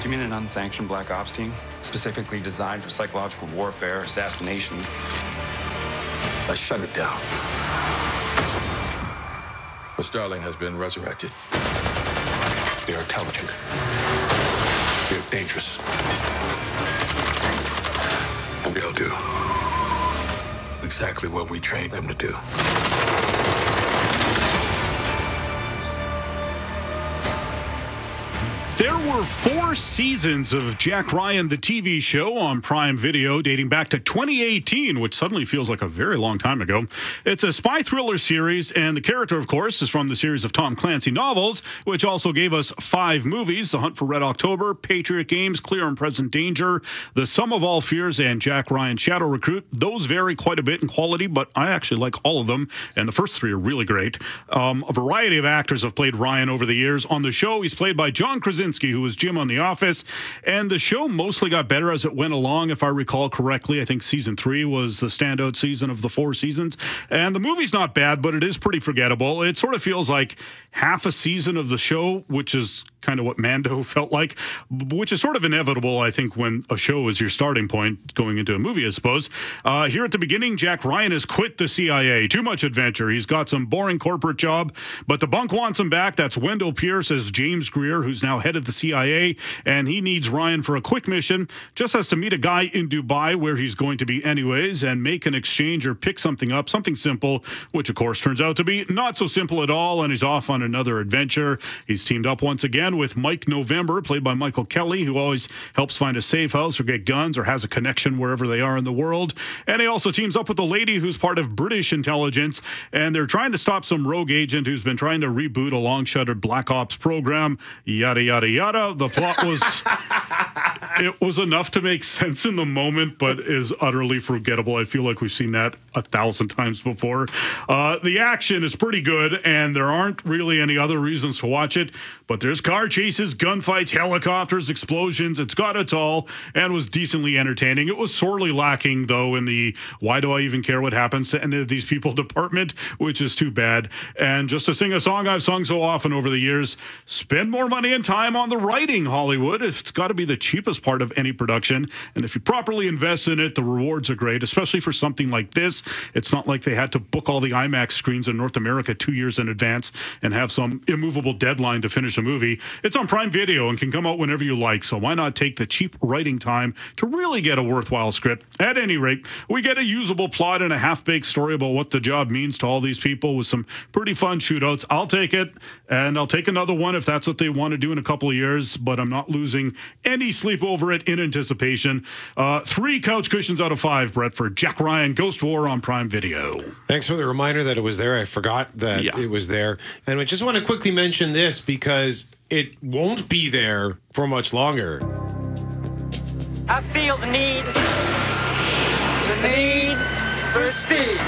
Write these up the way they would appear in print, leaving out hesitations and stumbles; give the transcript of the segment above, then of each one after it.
You mean an unsanctioned Black Ops team? Specifically designed for psychological warfare, assassinations? I shut it down. The Starling has been resurrected. They are intelligent. They are dangerous. And they'll do exactly what we trained them to do. There were 4 seasons of Jack Ryan, the TV show, on Prime Video dating back to 2018, which suddenly feels like a very long time ago. It's a spy thriller series, and the character, of course, is from the series of Tom Clancy novels, which also gave us 5 movies: The Hunt for Red October, Patriot Games, Clear and Present Danger, The Sum of All Fears, and Jack Ryan Shadow Recruit. Those vary quite a bit in quality, but I actually like all of them, and the first 3 are really great. A variety of actors have played Ryan over the years. On the show, he's played by John Krasinski, who was Jim on The Office, and the show mostly got better as it went along, if I recall correctly. I think season 3 was the standout season of the 4 seasons, and the movie's not bad, but it is pretty forgettable. It sort of feels like half a season of the show, which is kind of what Mando felt like, which is sort of inevitable, I think, when a show is your starting point going into a movie, I suppose. Here at the beginning, Jack Ryan has quit the CIA. Too much adventure. He's got some boring corporate job, but the bunk wants him back. That's Wendell Pierce as James Greer, who's now head of the CIA, and he needs Ryan for a quick mission. Just has to meet a guy in Dubai, where he's going to be anyways, and make an exchange or pick something up, something simple, which of course turns out to be not so simple at all, and he's off on another adventure. He's teamed up once again with Mike November, played by Michael Kelly, who always helps find a safe house or get guns or has a connection wherever they are in the world. And he also teams up with a lady who's part of British intelligence, and they're trying to stop some rogue agent who's been trying to reboot a long-shuttered Black Ops program, yada, yada, yada. The plot was... it was enough to make sense in the moment, but is utterly forgettable. I feel like we've seen that 1,000 times before. The action is pretty good, and there aren't really any other reasons to watch it, but there's car chases, gunfights, helicopters, explosions. It's got it all, and was decently entertaining. It was sorely lacking, though, in the why do I even care what happens to any of these people department, which is too bad. And just to sing a song I've sung so often over the years, spend more money and time on the writing, Hollywood. It's got to be the cheapest part of any production, and if you properly invest in it, the rewards are great, especially for something like this. It's not like they had to book all the IMAX screens in North America 2 years in advance and have some immovable deadline to finish a movie. It's on Prime Video and can come out whenever you like, so why not take the cheap writing time to really get a worthwhile script? At any rate, we get a usable plot and a half-baked story about what the job means to all these people with some pretty fun shootouts. I'll take it, and I'll take another one if that's what they want to do in a couple of years, but I'm not losing any sleep over it in anticipation. 3 couch cushions out of 5, Brett, for Jack Ryan, Ghost War on Prime Video. Thanks for the reminder that it was there. I forgot that it was there. And I just want to quickly mention this because it won't be there for much longer. I feel the need for speed.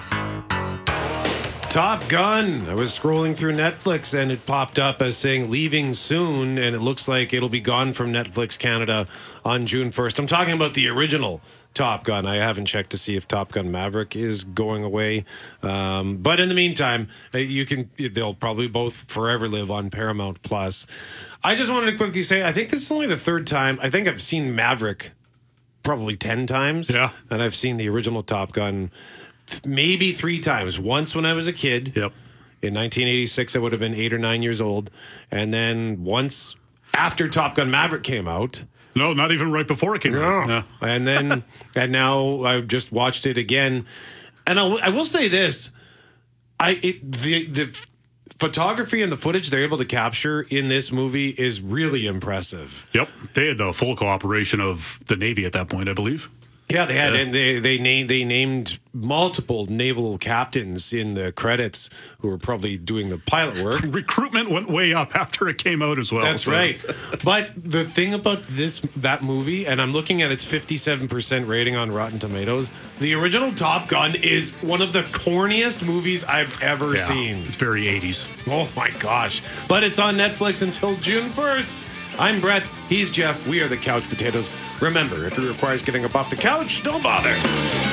Top Gun. I was scrolling through Netflix and it popped up as saying leaving soon, and it looks like it'll be gone from Netflix Canada on June 1st. I'm talking about the original Top Gun. I haven't checked to see if Top Gun Maverick is going away. But in the meantime, they'll probably both forever live on Paramount Plus. I just wanted to quickly say, I think this is only the 3rd time. I think I've seen Maverick probably 10 times. Yeah. And I've seen the original Top Gun maybe 3 times. Once when I was a kid. Yep. In 1986, I would have been 8 or 9 years old. And then once after Top Gun Maverick came out. No, not even right before it came out. No. And then, and now I've just watched it again. And I will say this. The photography and the footage they're able to capture in this movie is really impressive. Yep. They had the full cooperation of the Navy at that point, I believe. Yeah, they had, and they named multiple naval captains in the credits who were probably doing the pilot work. Recruitment went way up after it came out as well. That's right. But the thing about that movie, and I'm looking at its 57% rating on Rotten Tomatoes, the original Top Gun is one of the corniest movies I've ever seen. It's very 80s. Oh my gosh! But it's on Netflix until June 1st. I'm Brett. He's Jeff. We are the Couch Potatoes. Remember, if it requires getting up off the couch, don't bother.